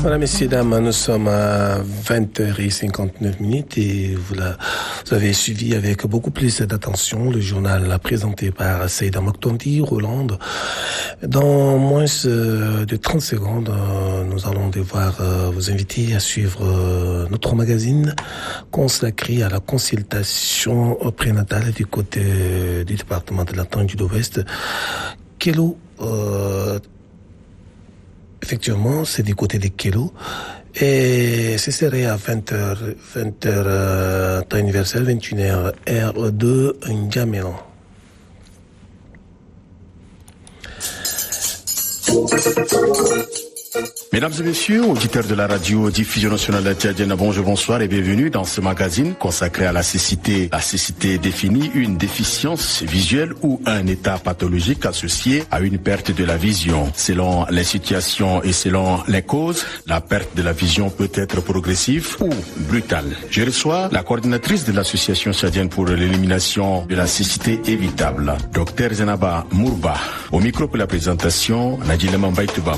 Voilà, messieurs, dames, nous sommes à 20h59 et vous avez suivi avec beaucoup plus d'attention le journal présenté par Seyda Maktondi, Roland. Dans moins de 30 secondes, nous allons devoir vous inviter à suivre notre magazine consacré à la consultation prénatale du côté du département de la Tangui d'Ouest. Kélo, effectivement, c'est du côté de Kélo. Et ce serait à 20h temps universel, 21h R2 N'Djamena. Mesdames et messieurs, auditeurs de la radio Diffusion nationale tchadienne, bonjour, bonsoir et bienvenue dans ce magazine consacré à la cécité. La cécité définit une déficience visuelle ou un état pathologique associé à une perte de la vision. Selon les situations et selon les causes, la perte de la vision peut être progressive ou brutale. Je reçois la coordinatrice de l'association tchadienne pour l'élimination de la cécité évitable, Dr Zenaba Mourba. Au micro pour la présentation, Nadjila Mambaïtoubam.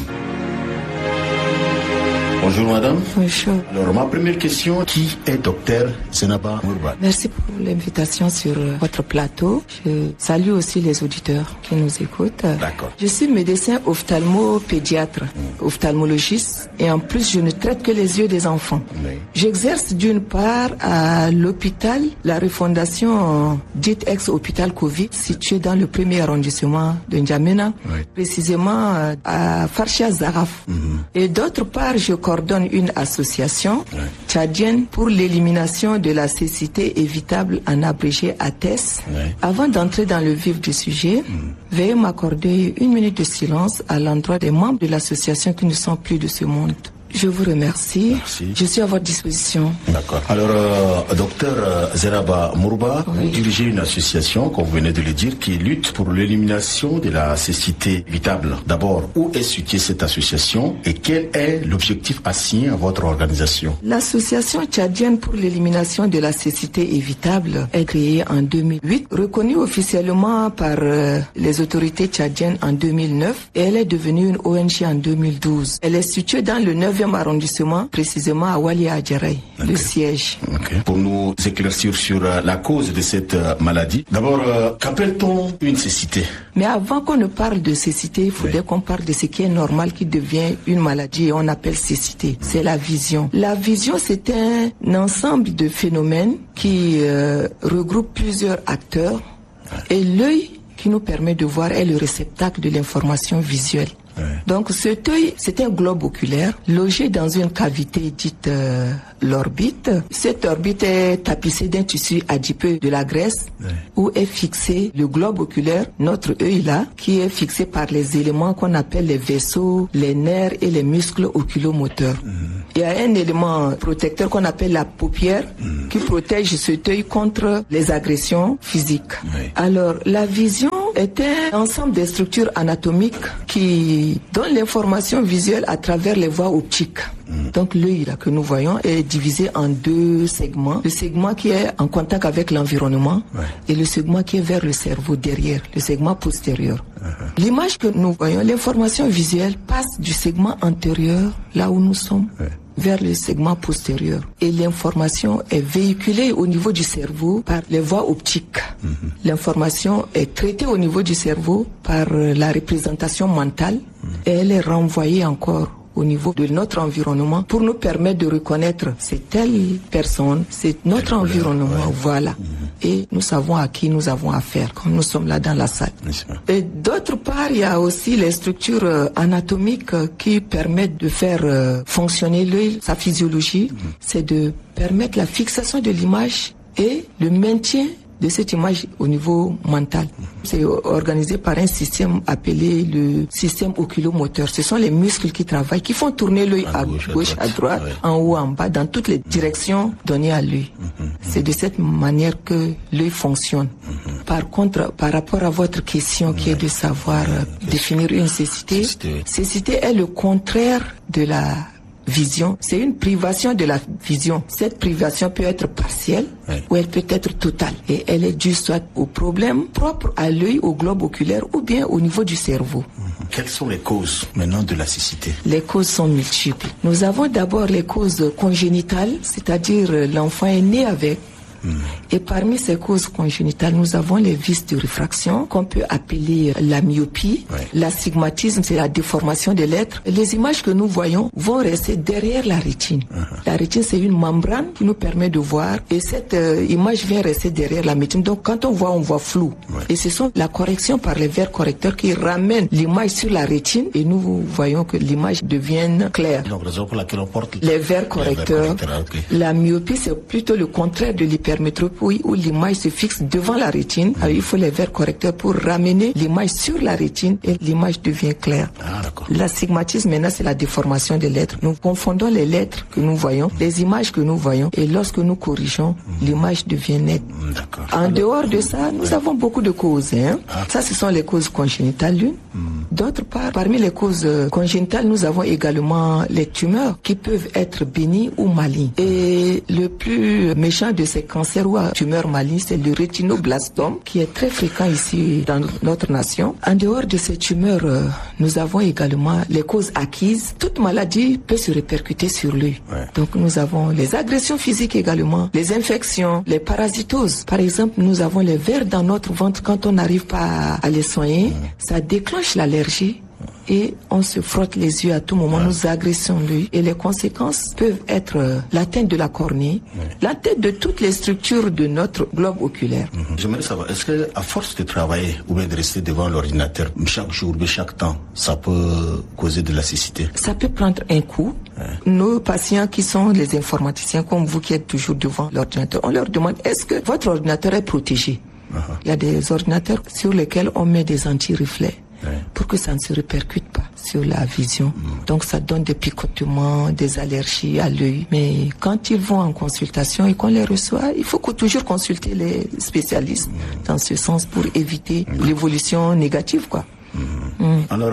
Bonjour madame. Bonjour. Alors ma première question, qui est docteur Zenaba Mourba? Merci pour l'invitation sur votre plateau. Je salue aussi les auditeurs qui nous écoutent. D'accord. Je suis médecin ophtalmo-pédiatre, ophtalmologiste, et en plus je ne traite que les yeux des enfants. Oui. J'exerce d'une part à l'hôpital, la refondation dite ex-hôpital Covid, situé dans le 1er arrondissement de N'Djamena, Oui. précisément à Farcha Zaraf. Et d'autre part, je coordonne une association tchadienne pour l'élimination de la cécité évitable, en abrégé ATES. Avant d'entrer dans le vif du sujet, veuillez m'accorder 1 minute de silence à l'endroit des membres de l'association qui ne sont plus de ce monde. Je vous remercie. Merci. Je suis à votre disposition. D'accord. Alors, docteur Zenaba Mourba, vous dirigez une association, comme vous venez de le dire, qui lutte pour l'élimination de la cécité évitable. D'abord, où est située cette association et quel est l'objectif assigné à votre organisation? L'association tchadienne pour l'élimination de la cécité évitable est créée en 2008, reconnue officiellement par les autorités tchadiennes en 2009 et elle est devenue une ONG en 2012. Elle est située dans le 9e arrondissement, précisément à Wali Adjaraï, le siège. Pour nous éclaircir sur la cause de cette maladie, d'abord, qu'appelle-t-on une cécité? Mais avant qu'on ne parle de cécité, il faudrait qu'on parle de ce qui est normal, qui devient une maladie et on appelle cécité. C'est la vision. La vision, c'est un ensemble de phénomènes qui regroupe plusieurs acteurs et l'œil qui nous permet de voir est le réceptacle de l'information visuelle. Donc cet œil, c'est un globe oculaire logé dans une cavité dite l'orbite. Cette orbite est tapissée d'un tissu adipeux de la graisse où est fixé le globe oculaire, notre œil là, qui est fixé par les éléments qu'on appelle les vaisseaux, les nerfs et les muscles oculomoteurs. Il y a un élément protecteur qu'on appelle la paupière qui protège cet œil contre les agressions physiques. Alors la vision est un ensemble de structures anatomiques qui donnent l'information visuelle à travers les voies optiques. Donc l'œil là que nous voyons est divisé en 2 segments. Le segment qui est en contact avec l'environnement et le segment qui est vers le cerveau derrière, le segment postérieur. L'image que nous voyons, l'information visuelle passe du segment antérieur, là où nous sommes, vers le segment postérieur. Et l'information est véhiculée au niveau du cerveau par les voies optiques. L'information est traitée au niveau du cerveau par la représentation mentale et elle est renvoyée encore au niveau de notre environnement pour nous permettre de reconnaître c'est telle personne, c'est notre environnement, voilà. Et nous savons à qui nous avons affaire, comme nous sommes là dans la salle. Et d'autre part, il y a aussi les structures anatomiques qui permettent de faire fonctionner l'œil, sa physiologie. C'est de permettre la fixation de l'image et le maintien de cette image au niveau mental. C'est organisé par un système appelé le système oculomoteur. Ce sont les muscles qui travaillent, qui font tourner l'œil à gauche, à droite, en haut, en bas, dans toutes les directions données à l'œil. C'est de cette manière que l'œil fonctionne. Par contre, par rapport à votre question qui est de savoir définir une cécité, cécité est le contraire de la vision, c'est une privation de la vision. Cette privation peut être partielle ou elle peut être totale. Et elle est due soit au problème propre à l'œil, au globe oculaire ou bien au niveau du cerveau. Quelles sont les causes maintenant de la cécité? Les causes sont multiples. Nous avons d'abord les causes congénitales, c'est-à-dire l'enfant est né avec. Et parmi ces causes congénitales, nous avons les vices de réfraction qu'on peut appeler la myopie. L'astigmatisme, c'est la déformation des lettres. Les images que nous voyons vont rester derrière la rétine. La rétine, c'est une membrane qui nous permet de voir et cette image vient rester derrière la rétine. Donc quand on voit flou. Et ce sont la correction par les verres correcteurs qui ramènent l'image sur la rétine et nous voyons que l'image devienne claire. Donc raison pour laquelle on porte les verres correcteurs. La myopie, c'est plutôt le contraire de l'hypermétropie où l'image se fixe devant la rétine. Alors, il faut les verres correcteurs pour ramener l'image sur la rétine et l'image devient claire. L'astigmatisme, maintenant, c'est la déformation des lettres. Nous confondons les lettres que nous voyons, les images que nous voyons, et lorsque nous corrigeons, l'image devient nette. En dehors de ça, nous avons beaucoup de causes. Ça, ce sont les causes congénitales l'une. D'autre part, parmi les causes congénitales, nous avons également les tumeurs qui peuvent être bénignes ou malignes. Et le plus méchant de ces cancers ou tumeurs malignes, c'est le rétinoblastome qui est très fréquent ici dans notre nation. En dehors de ces tumeurs, nous avons également les causes acquises. Toute maladie peut se répercuter sur l'œil. Donc nous avons les agressions physiques également, les infections, les parasitoses. Par exemple, nous avons les vers dans notre ventre quand on n'arrive pas à les soigner. Ça déclenche l'allergie. Et on se frotte les yeux à tout moment, nous agressons l'œil. Et les conséquences peuvent être l'atteinte de la cornée, l'atteinte de toutes les structures de notre globe oculaire. J'aimerais savoir, est-ce qu'à force de travailler ou bien de rester devant l'ordinateur chaque jour, chaque temps, ça peut causer de la cécité? Ça peut prendre un coup. Nos patients qui sont les informaticiens, comme vous qui êtes toujours devant l'ordinateur, on leur demande, est-ce que votre ordinateur est protégé? Il y a des ordinateurs sur lesquels on met des anti-reflets. Pour que ça ne se répercute pas sur la vision. Donc ça donne des picotements, des allergies à l'œil. Mais quand ils vont en consultation et qu'on les reçoit, il faut toujours consulter les spécialistes dans ce sens pour éviter l'évolution négative, quoi. Alors,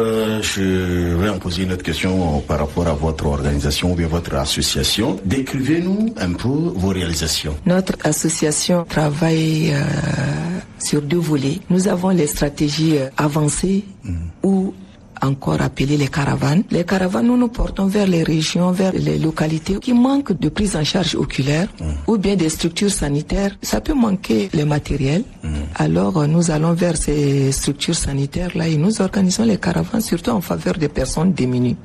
je vais en poser une autre question par rapport à votre organisation ou bien votre association. Décrivez-nous un peu vos réalisations. Notre association travaille sur deux volets. Nous avons les stratégies avancées ou encore appelées les caravanes. Les caravanes, nous portons vers les régions, vers les localités qui manquent de prise en charge oculaire ou bien des structures sanitaires. Ça peut manquer les matériels. Alors, nous allons vers ces structures sanitaires-là et nous organisons les caravanes, surtout en faveur des personnes démunies.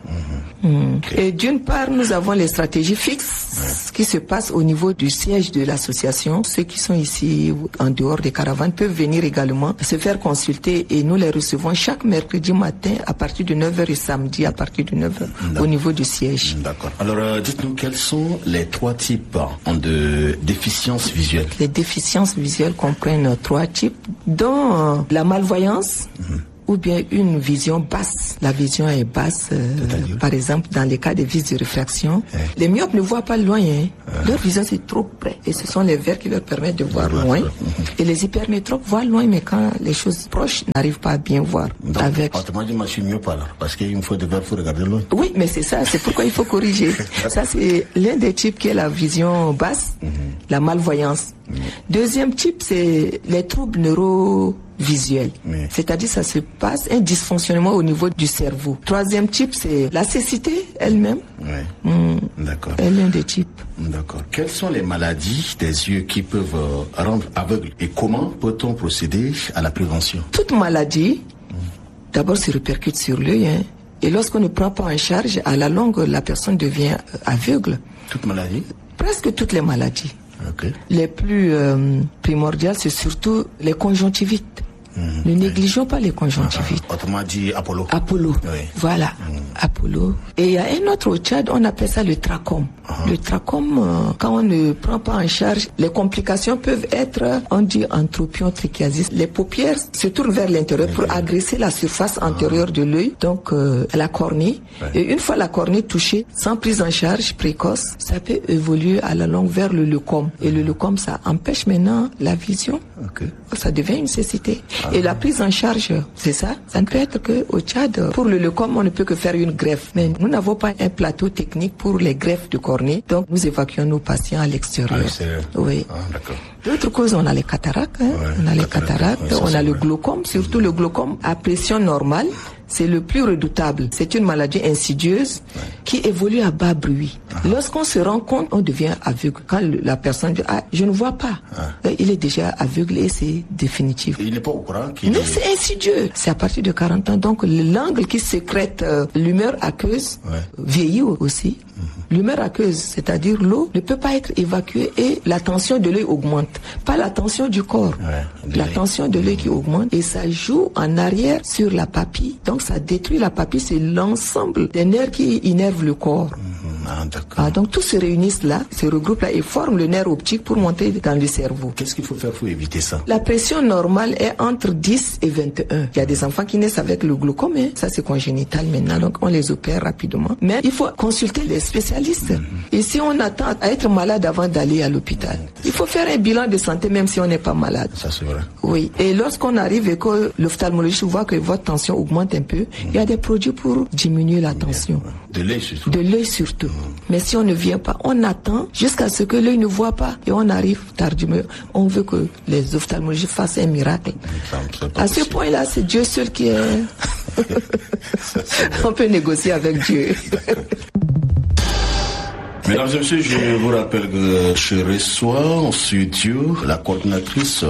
Et d'une part, nous avons les stratégies fixes qui se passent au niveau du siège de l'association. Ceux qui sont ici en dehors des caravanes peuvent venir également se faire consulter et nous les recevons chaque mercredi matin à partir de 9h et samedi à partir de 9h au niveau du siège. D'accord. Alors, dites-nous quels sont les trois types de déficiences visuelles? Les déficiences visuelles comprennent trois types, dont la malvoyance, ou bien une vision basse. La vision est basse, par exemple, dans les cas de vices de réfraction. Les myopes ne voient pas loin. Leur vision, c'est trop près. Et ce sont les verres qui leur permettent de voir loin. Et les hypermétropes voient loin, mais quand les choses proches n'arrivent pas à bien voir. Donc, autrement dit, moi, je suis myope alors, parce qu'il me faut des verres pour regarder loin. Oui, mais c'est ça, c'est pourquoi il faut corriger. Ça, c'est l'un des types qui est la vision basse, la malvoyance. Deuxième type, c'est les troubles neurovisuels. C'est-à-dire, ça se passe un dysfonctionnement au niveau du cerveau. Troisième type, c'est la cécité elle-même. D'accord. Elle est l'un des types. D'accord. Quelles sont les maladies des yeux qui peuvent rendre aveugle et comment peut-on procéder à la prévention? Toute maladie, d'abord, se répercute sur l'œil. Et lorsqu'on ne prend pas en charge, à la longue, la personne devient aveugle. Toute maladie? Presque toutes les maladies. Les plus primordiales, c'est surtout les conjonctivites. Ne négligeons pas les conjonctivites. Autrement dit, Apollo. Voilà, Apollo. Et il y a un autre au Tchad, on appelle ça le trachome. Le trachome, quand on ne prend pas en charge, les complications peuvent être, on dit antropion trichiasis. Les paupières se tournent vers l'intérieur pour agresser la surface antérieure de l'œil, donc la cornée. Et une fois la cornée touchée, sans prise en charge précoce, ça peut évoluer à la longue vers le leucome. Et le leucome, ça empêche maintenant la vision. Ça devient une cécité. Et la prise en charge, c'est ça. Ça ne peut être qu'au Tchad. Pour le leucome, on ne peut que faire une greffe. Mais nous n'avons pas un plateau technique pour les greffes de cornée. Donc, nous évacuons nos patients à l'extérieur. Oui. D'accord. D'autres causes, on a les cataractes. On a les cataractes, on a le glaucome, surtout le glaucome à pression normale. C'est le plus redoutable. C'est une maladie insidieuse qui évolue à bas bruit. Lorsqu'on se rend compte, on devient aveugle. Quand la personne dit, je ne vois pas, il est déjà aveugle et c'est définitif. Il n'est pas au courant qu'il Mais c'est insidieux. C'est à partir de 40 ans. Donc l'angle qui sécrète l'humeur aqueuse vieillit aussi. L'humeur aqueuse, c'est-à-dire l'eau, ne peut pas être évacuée et la tension de l'œil augmente. Pas la tension du corps. La tension de l'œil qui augmente et ça joue en arrière sur la papille. Donc ça détruit la papille, c'est l'ensemble des nerfs qui innervent le corps. Donc tous se réunissent là, se regroupent là et forment le nerf optique pour monter dans le cerveau. Qu'est-ce qu'il faut faire pour éviter ça? La pression normale est entre 10 et 21. Il y a des enfants qui naissent avec le glaucome, ça c'est congénital maintenant, donc on les opère rapidement. Mais il faut consulter les spécialistes. Et si on attend à être malade avant d'aller à l'hôpital, il faut faire un bilan de santé même si on n'est pas malade. Ça c'est vrai. Oui. Et lorsqu'on arrive et que l'ophtalmologiste voit que votre tension augmente un peu, il y a des produits pour diminuer la tension. De l'œil surtout. De l'œil surtout. Mais si on ne vient pas, on attend jusqu'à ce que l'œil ne voit pas et on arrive tardivement. On veut que les ophtalmologistes fassent un miracle. À ce point-là, c'est Dieu seul qui est... On peut négocier avec Dieu. Mesdames et messieurs, je vous rappelle que je reçois en studio la coordinatrice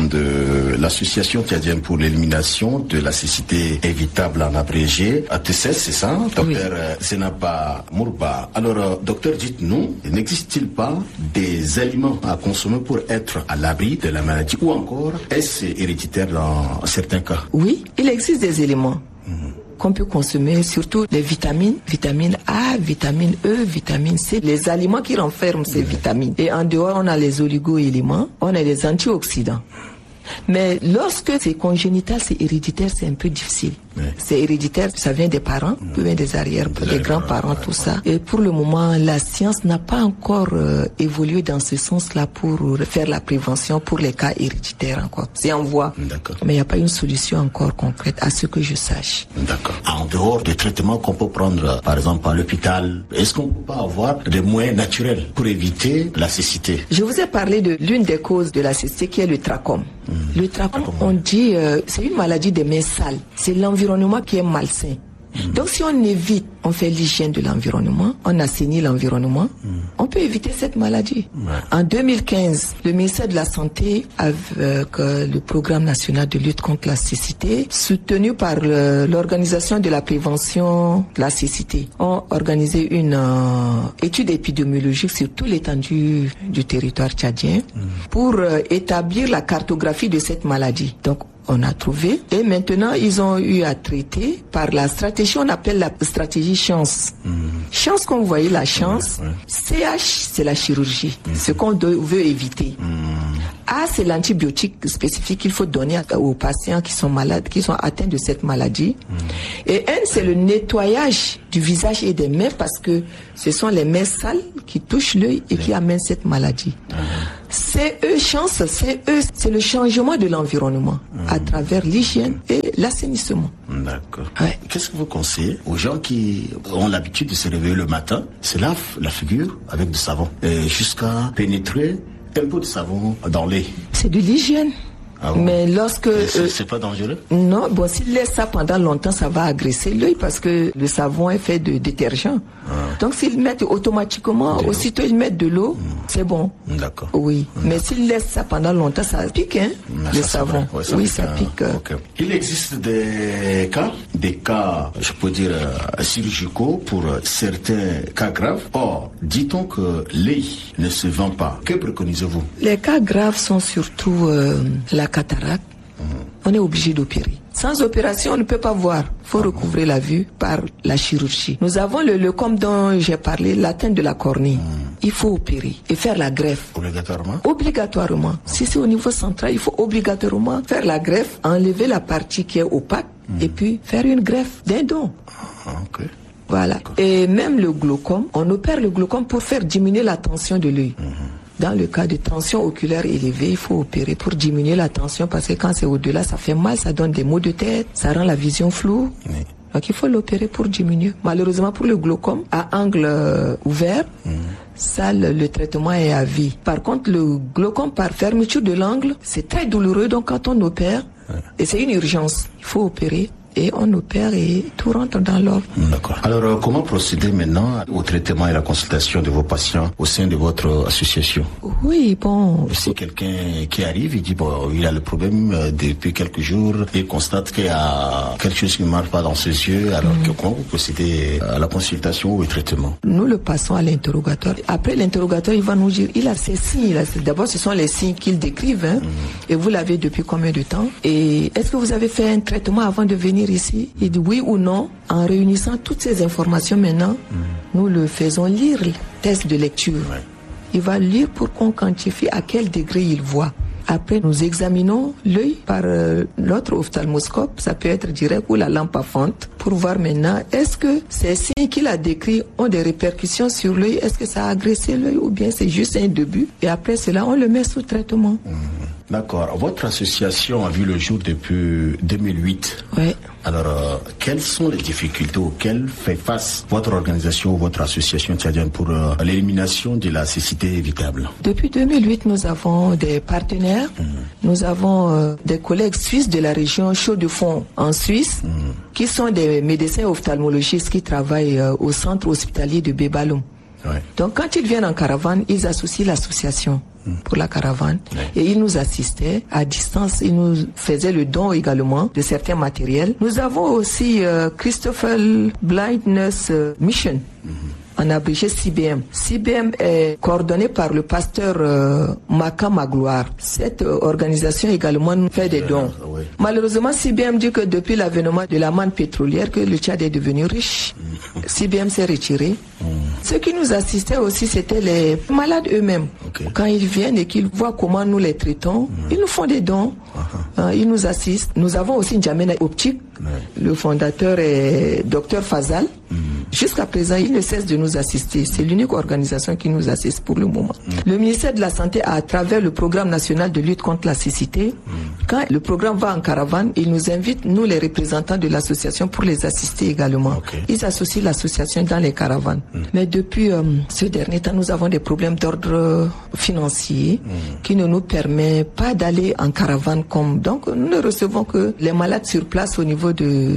de l'association tchadienne pour l'élimination de la cécité évitable en abrégé, ATCS, c'est ça, docteur Zenaba Mourba. Alors, docteur, dites-nous, n'existe-t-il pas des aliments à consommer pour être à l'abri de la maladie ou encore est-ce héréditaire dans certains cas? Oui, il existe des éléments qu'on peut consommer, surtout les vitamines, vitamine A, vitamine E, vitamine C, les aliments qui renferment ces vitamines. Et en dehors, on a les oligo-éléments, on a les antioxydants. Mais lorsque c'est congénital, c'est héréditaire, c'est un peu difficile. C'est héréditaire, ça vient des parents, ça vient des arrières, des grands-parents, tout ça. Et pour le moment, la science n'a pas encore évolué dans ce sens-là pour faire la prévention pour les cas héréditaires encore. C'est en voie. Mais il n'y a pas une solution encore concrète à ce que je sache. D'accord. En dehors des traitements qu'on peut prendre, par exemple, à l'hôpital, est-ce qu'on ne peut pas avoir des moyens naturels pour éviter la cécité? Je vous ai parlé de l'une des causes de la cécité qui est le trachome. Le trachome, on dit, c'est une maladie des mains sales. C'est l'environnement qui est malsain. Donc si on évite, on fait l'hygiène de l'environnement, on assainit l'environnement, on peut éviter cette maladie. En 2015, le ministère de la Santé, avec le programme national de lutte contre la cécité, soutenu par l'organisation de la prévention de la cécité, ont organisé une étude épidémiologique sur toute l'étendue du territoire tchadien pour établir la cartographie de cette maladie. Donc on a trouvé et maintenant ils ont eu à traiter par la stratégie, on appelle la stratégie chance. Chance, comme vous voyez, la chance. CH, c'est la chirurgie, ce qu'on veut éviter. A, c'est l'antibiotique spécifique qu'il faut donner aux patients qui sont malades, qui sont atteints de cette maladie. Et N, c'est le nettoyage du visage et des mains parce que ce sont les mains sales qui touchent l'œil et qui amènent cette maladie. CE, chance, CE, c'est le changement de l'environnement à travers l'hygiène et l'assainissement. D'accord. Qu'est-ce que vous conseillez aux gens qui ont l'habitude de se réveiller le matin, se lavent la figure avec du savon jusqu'à pénétrer un peu de savon dans l'œil? C'est de l'hygiène. Mais lorsque... c'est pas dangereux? Non, bon, s'il laisse ça pendant longtemps, ça va agresser l'œil parce que le savon est fait de détergent. Donc s'ils mettent automatiquement, aussitôt ils mettent de l'eau, c'est bon. D'accord. Oui, mais s'ils laissent ça pendant longtemps, ça pique, hein, le savon. Ça pique. Il existe des cas, je peux dire, chirurgicaux pour certains cas graves. Or, dit-on que l'œil ne se vend pas. Que préconisez-vous? Les cas graves sont surtout la cataracte. On est obligé d'opérer. Sans opération, on ne peut pas voir. Il faut recouvrer la vue par la chirurgie. Nous avons le leucome dont j'ai parlé, l'atteinte de la cornée. Il faut opérer et faire la greffe. Obligatoirement? Obligatoirement. Si c'est au niveau central, il faut obligatoirement faire la greffe, enlever la partie qui est opaque et puis faire une greffe d'un don. Voilà. Et même le glaucome, on opère le glaucome pour faire diminuer la tension de l'œil. Dans le cas de tension oculaire élevée, il faut opérer pour diminuer la tension parce que quand c'est au-delà, ça fait mal, ça donne des maux de tête, ça rend la vision floue. Oui. Donc il faut l'opérer pour diminuer. Malheureusement pour le glaucome, à angle ouvert, ça le traitement est à vie. Par contre, le glaucome par fermeture de l'angle, c'est très douloureux. Donc quand on opère, et c'est une urgence, il faut opérer. Et on opère et tout rentre dans l'ordre. D'accord. Alors, comment procéder maintenant au traitement et à la consultation de vos patients au sein de votre association? Oui, bon... Si quelqu'un qui arrive, il dit, bon, il a le problème depuis quelques jours, il constate qu'il y a quelque chose qui ne marche pas dans ses yeux, alors comment vous procédez à la consultation ou au traitement? Nous le passons à l'interrogatoire. Après l'interrogatoire, il va nous dire, il a ces signes. D'abord, ce sont les signes qu'il décrivent. Et vous l'avez depuis combien de temps? Et est-ce que vous avez fait un traitement avant de venir ici? Il dit oui ou non. En réunissant toutes ces informations maintenant, nous le faisons lire le test de lecture. Il va lire pour qu'on quantifie à quel degré il voit. Après, nous examinons l'œil par notre ophtalmoscope, ça peut être direct ou la lampe à fente, pour voir maintenant est-ce que ces signes qu'il a décrits ont des répercussions sur l'œil, est-ce que ça a agressé l'œil ou bien c'est juste un début. Et après cela, on le met sous traitement. D'accord. Votre association a vu le jour depuis 2008. Oui. Alors, quelles sont les difficultés auxquelles fait face votre organisation ou votre association tchadienne pour l'élimination de la cécité évitable? Depuis 2008, nous avons des partenaires. Nous avons des collègues suisses de la région Chaux-de-Fonds en Suisse, qui sont des médecins ophtalmologistes qui travaillent au centre hospitalier de Bébaloum. Ouais. Donc, quand ils viennent en caravane, ils associent l'association pour la caravane et ils nous assistaient à distance. Ils nous faisaient le don également de certains matériels. Nous avons aussi Christopher Blindness Mission. En abrégé CBM. CBM est coordonné par le pasteur Maka Magloire. Cette organisation également nous fait des dons. Malheureusement, CBM dit que depuis l'avènement de la manne pétrolière, que le Tchad est devenu riche. CBM s'est retiré. Ceux qui nous assistaient aussi, c'était les malades eux-mêmes. Quand ils viennent et qu'ils voient comment nous les traitons, ils nous font des dons. Ils nous assistent. Nous avons aussi N'Djamena Optique. Le fondateur est Dr Fazal. Jusqu'à présent, il ne cesse de nous assister. C'est l'unique organisation qui nous assiste pour le moment. Le ministère de la Santé, à travers le programme national de lutte contre la cécité, quand le programme va en caravane, il nous invite, nous les représentants de l'association, pour les assister également. Ils associent l'association dans les caravanes. Mais depuis ce dernier temps, nous avons des problèmes d'ordre financier qui ne nous permet pas d'aller en caravane comme... Donc, nous ne recevons que les malades sur place au niveau de...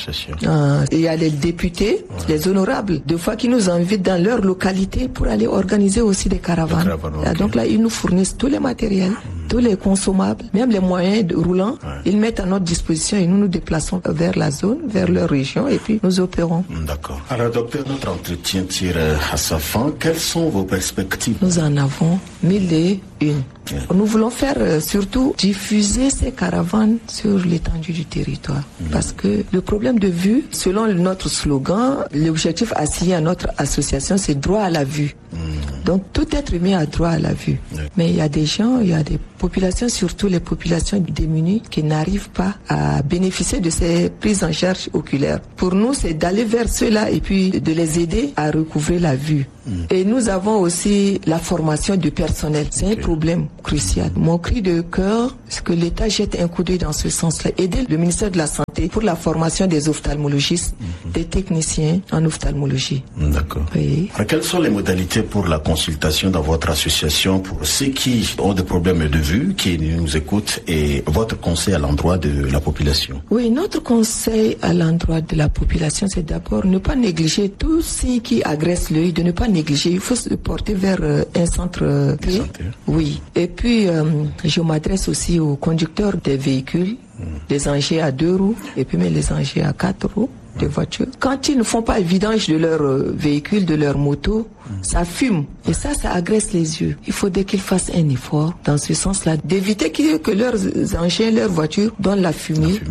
il y a les députés, les honorables, des fois qui nous invitent dans leur localité pour aller organiser aussi des caravanes. Donc là, ils nous fournissent tous les matériels, tous les consommables, même les moyens roulants. Ils mettent à notre disposition et nous nous déplaçons vers la zone, vers leur région et puis nous opérons. D'accord. Alors docteur, notre entretien tire à sa fin. Quelles sont vos perspectives? Nous en avons 1001. Nous voulons faire surtout diffuser ces caravanes sur l'étendue du territoire. Parce que le problème de vue, selon notre slogan, l'objectif assigné à notre association, c'est droit à la vue. Donc tout être humain a droit à la vue. Mais il y a des gens, il y a des populations, surtout les populations démunies, qui n'arrivent pas à bénéficier de ces prises en charge oculaires. Pour nous, c'est d'aller vers ceux-là et puis de les aider à recouvrer la vue. Et nous avons aussi la formation du personnel. C'est un problème crucial. Mon cri de cœur, c'est que l'État jette un coup d'œil dans ce sens-là. Aider le ministère de la Santé pour la formation des ophtalmologistes, des techniciens en ophtalmologie. D'accord. Oui. Alors, quelles sont les modalités pour la consultation dans votre association pour ceux qui ont des problèmes de vue, qui nous écoutent, et votre conseil à l'endroit de la population? Oui, notre conseil à l'endroit de la population, c'est d'abord ne pas négliger tout ce qui agresse l'œil, de ne pas négliger. Il faut se porter vers un centre clé. Oui. Et puis, je m'adresse aussi aux conducteurs des véhicules, les engins à 2 roues, et puis même les engins à 4 roues de voitures. Quand ils ne font pas vidange de leur véhicule, de leur moto, ça fume. Et ça agresse les yeux. Il faudrait qu'ils fassent un effort dans ce sens-là, d'éviter que leurs engins, leurs voitures donnent la fumée.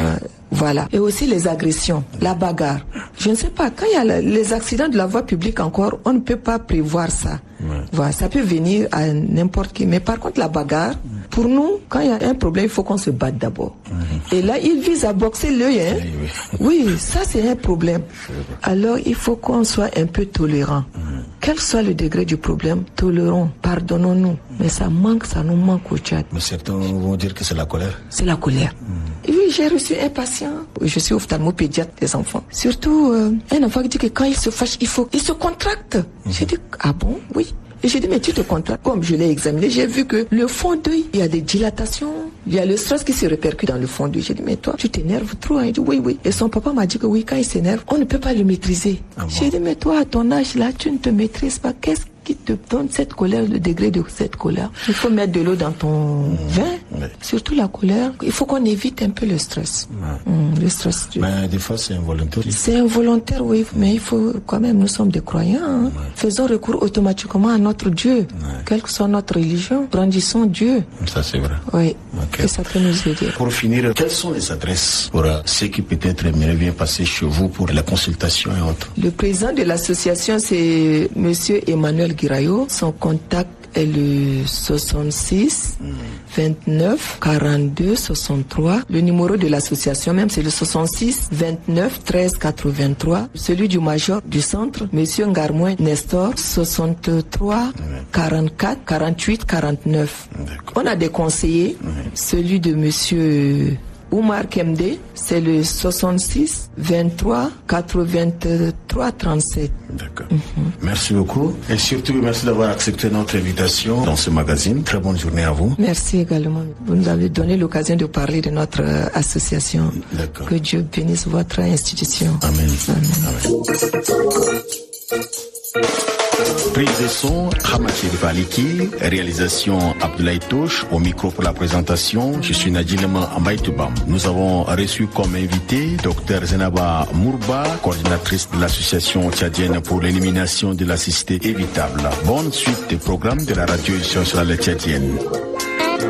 Voilà. Et aussi les agressions, la bagarre. Je ne sais pas, quand il y a les accidents de la voie publique encore, on ne peut pas prévoir ça. Voilà, ça peut venir à n'importe qui. Mais par contre, la bagarre, pour nous, quand il y a un problème, il faut qu'on se batte d'abord. Et là, ils visent à boxer l'œil. Oui, ça c'est un problème. Alors, il faut qu'on soit un peu tolérant. Quel soit le degré du problème, tolérons, pardonnons-nous. Mais ça nous manque au Tchad. Mais certains vont dire que c'est la colère. C'est la colère. Oui, j'ai reçu un patient. Je suis ophtalmopédiatre des enfants. Surtout, un enfant qui dit que quand il se fâche, il se contracte. J'ai dit, ah bon? Oui. Et j'ai dit, mais tu te contractes. Comme je l'ai examiné, j'ai vu que le fond d'œil, il y a des dilatations, il y a le stress qui se répercute dans le fond d'œil. J'ai dit, mais toi, tu t'énerves trop. Il dit, oui. Et son papa m'a dit que oui, quand il s'énerve, on ne peut pas le maîtriser. Ah bon? J'ai dit, mais toi, à ton âge là, tu ne te maîtrises pas. Qu'est-ce qui te donne cette colère, le degré de cette colère? Il faut mettre de l'eau dans ton vin, surtout la colère. Il faut qu'on évite un peu le stress. Le stress. Mais des fois, c'est involontaire. C'est involontaire, oui, mais il faut quand même, nous sommes des croyants. Hein. Faisons recours automatiquement à notre Dieu, quelle que soit notre religion. Brandissons Dieu. Ça, c'est vrai. Oui, et ça peut nous aider. Pour finir, quelles sont les adresses pour ceux qui peut-être aimeraient bien passer chez vous pour la consultation et autres? Le président de l'association, c'est Monsieur Emmanuel Guirayo. Son contact est le 66 29 42 63. Le numéro de l'association même, c'est le 66 29 13 83. Celui du major du centre, Monsieur Ngarmoin Nestor, 63 44 48 49. On a des conseillers. Celui de Monsieur Oumar Kemde, c'est le 66 23 83 37. D'accord. Merci beaucoup. Et surtout, merci d'avoir accepté notre invitation dans ce magazine. Très bonne journée à vous. Merci également. Vous nous avez donné l'occasion de parler de notre association. D'accord. Que Dieu bénisse votre institution. Amen. Prise de son, Hamachi Valiki. Réalisation, Abdoulaye Touche. Au micro pour la présentation, je suis Nadjinema Ambaïtoubam. Nous avons reçu comme invité Dr Zenaba Mourba, coordinatrice de l'association tchadienne pour l'élimination de la cécité évitable. Bonne suite des programmes de la radio nationale tchadienne.